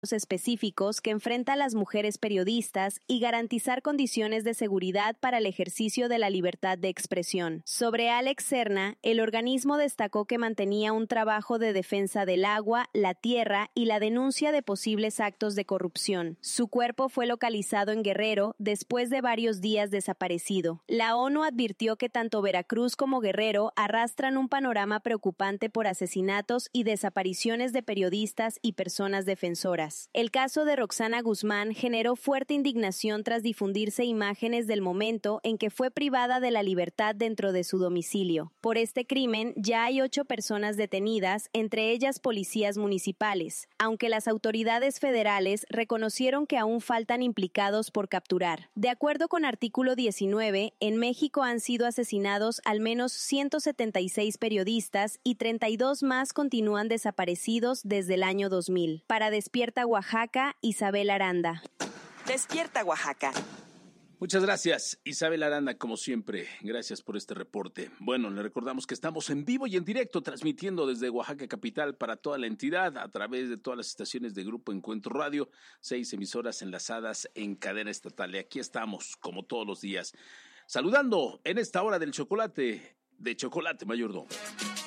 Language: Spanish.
específicos que enfrenta a las mujeres periodistas y garantizar condiciones de seguridad para el ejercicio de la libertad de expresión. Sobre Alex Serna, el organismo destacó que mantenía un trabajo de defensa del agua, la tierra y la denuncia de posibles actos de corrupción. Su cuerpo fue localizado en Guerrero después de varios días desaparecido. La ONU advirtió que tanto Veracruz como Guerrero arrastran un panorama preocupante por asesinatos y desapariciones de periodistas y personas defensoras. El caso de Roxana Guzmán generó fuerte indignación tras difundirse imágenes del momento en que fue privada de la libertad dentro de su domicilio. Por este crimen ya hay 8 personas detenidas, entre ellas policías municipales, aunque las autoridades federales reconocieron que aún faltan implicados por capturar. De acuerdo con artículo 19, en México han sido asesinados al menos 176 periodistas y 32 más continúan desaparecidos desde el año 2000. Para Despierta Oaxaca, Isabel Aranda. Despierta Oaxaca. Muchas gracias, Isabel Aranda, como siempre. Gracias por este reporte. Bueno, le recordamos que estamos en vivo y en directo, transmitiendo desde Oaxaca capital para toda la entidad, a través de todas las estaciones de Grupo Encuentro Radio, 6 emisoras enlazadas en cadena estatal. Y aquí estamos, como todos los días, saludando en esta hora del chocolate, de Chocolate Mayordomo.